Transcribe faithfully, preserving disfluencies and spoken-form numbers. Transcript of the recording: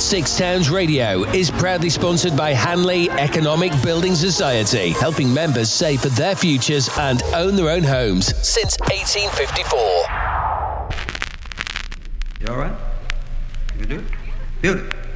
Six Towns Radio is proudly sponsored by Hanley Economic Building Society, helping members save for their futures and own their own homes since eighteen fifty-four. You all right? You can do it? Beautiful.